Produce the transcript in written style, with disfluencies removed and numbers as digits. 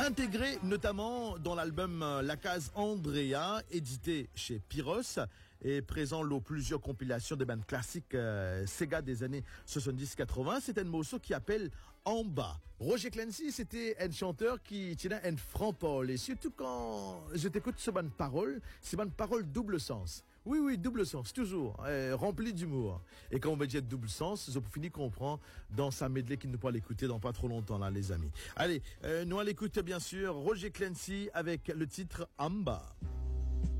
Intégré notamment dans l'album La Case Andrea, édité chez Pyros, et présent dans plusieurs compilations de bandes classiques Sega des années 70-80, c'est un morceau qui appelle En bas. Roger Clancy, c'était un chanteur qui tenait un franc-parole, et surtout quand je t'écoute ce bonne parole, c'est bonne parole double sens. Oui, double sens, toujours, rempli d'humour. Et quand on veut dire double sens, je finis comprendre dans sa medley qui nous pourra l'écouter dans pas trop longtemps, là, les amis. Allez, nous à l'écoute, bien sûr, Roger Clancy avec le titre Amba.